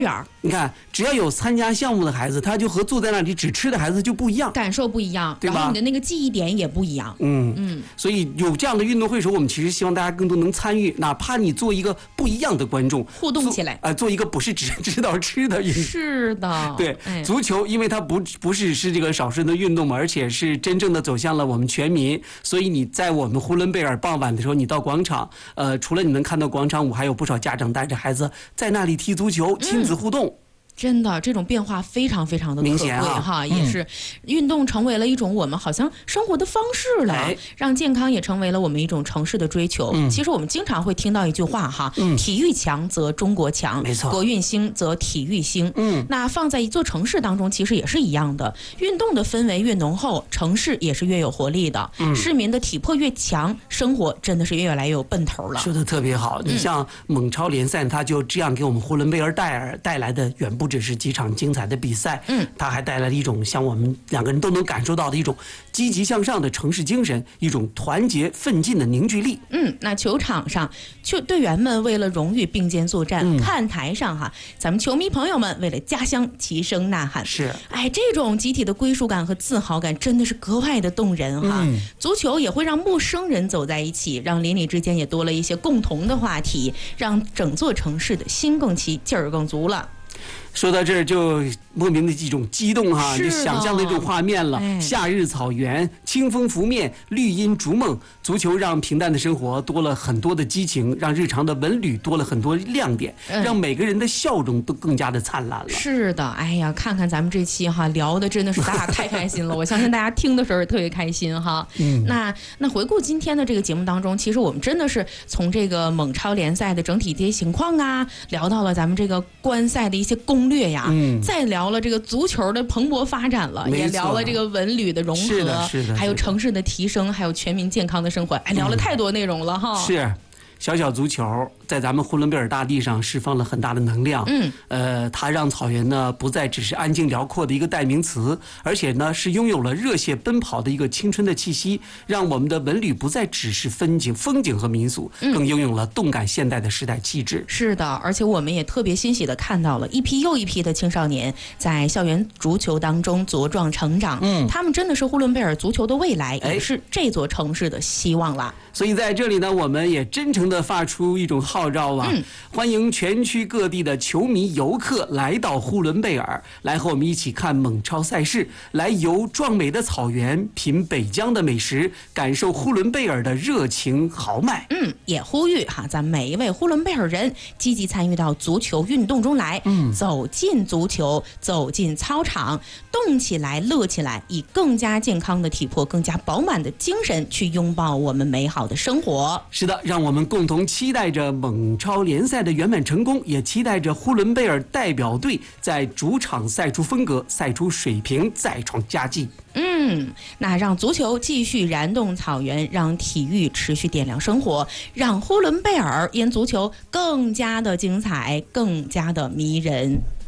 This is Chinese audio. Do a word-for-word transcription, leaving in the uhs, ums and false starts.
你看，只要有参加项目的孩子，他就和坐在那里只吃的孩子就不一样， 感受不一样， 对吧？ 然后你的那个记忆点也不一样。 嗯嗯，所以有这样的运动会的时候，我们其实希望大家更多能参与，哪怕你做一个不一样的观众， 互动起来， 啊、呃，做一个不是只知道吃的运动。 是的， 对， 哎、 足球，因为它不不是是这个少数人的运动嘛，而且是真正的走向了我们全民，所以你在我们呼伦贝尔傍晚的时候，你到广场，呃，除了你能看到广场舞，还有不少家长带着孩子在那里踢足球，亲子互动。嗯， 真的，这种变化非常非常的可贵哈、啊，也是运动成为了一种我们好像生活的方式了，哎、让健康也成为了我们一种城市的追求。嗯、其实我们经常会听到一句话哈，嗯、体育强则中国强， 没错， 国运兴则体育兴。嗯，那放在一座城市当中，其实也是一样的，运动的氛围越浓厚，城市也是越有活力的。嗯，市民的体魄越强，生活真的是越来越有奔头了。 说的特别好，你像蒙超联赛，它就这样给我们呼伦贝尔戴尔带来的远不只是几场精彩的比赛，嗯，它还带来了一种像我们两个人都能感受到的一种积极向上的城市精神，一种团结奋进的凝聚力。 嗯，那球场上，球队员们为了荣誉并肩作战；嗯、看台上哈，咱们球迷朋友们为了家乡齐声呐喊。 是， 哎，这种集体的归属感和自豪感真的是格外的动人哈。嗯、足球也会让陌生人走在一起，让邻里之间也多了一些共同的话题，让整座城市的心更齐，劲儿更足了。 说到这儿就莫名的一种激动哈，就想象那种画面了。哎、夏日草原，清风拂面，绿荫逐梦。足球让平淡的生活多了很多的激情，让日常的文旅多了很多亮点，嗯、让每个人的笑容都更加的灿烂了。 是的，哎呀，看看咱们这期哈聊的真的是大家太开心了，我相信大家听的时候也特别开心哈。嗯，那那回顾今天的这个节目当中，其实我们真的是从这个蒙超联赛的整体这些情况啊，聊到了咱们这个观赛的一些攻略呀，嗯、再聊了这个足球的蓬勃发展了，也聊了这个文旅的融合， 是的，是的， 还有城市的提升，还有全民健康的生活，哎，聊了太多内容了哈。 嗯、是。小小足球在咱们呼伦贝尔大地上释放了很大的能量，嗯，呃，它让草原呢不再只是安静辽阔的一个代名词，而且呢是拥有了热血奔跑的一个青春的气息，让我们的文旅不再只是风景、风景和民俗，更拥有了动感现代的时代气质。 是的，而且我们也特别欣喜的看到了一批又一批的青少年在校园足球当中茁壮成长，嗯，他们真的是呼伦贝尔足球的未来，也是这座城市的希望啦。 所以在这里呢，我们也真诚的发出一种号召啊，嗯、欢迎全区各地的球迷游客来到呼伦贝尔，来和我们一起看蒙超赛事，来游壮美的草原，品北疆的美食，感受呼伦贝尔的热情豪迈。 嗯，也呼吁哈，咱每一位呼伦贝尔人积极参与到足球运动中来，嗯，走进足球，走进操场，动起来，乐起来，以更加健康的体魄，更加饱满的精神去拥抱我们美好的生活。 是的，让我们共同期待着蒙超联赛的圆满成功，也期待着呼伦贝尔代表队在主场赛出风格，赛出水平，再创佳绩。 嗯，那让足球继续燃动草原，让体育持续点亮生活，让呼伦贝尔因足球更加的精彩，更加的迷人。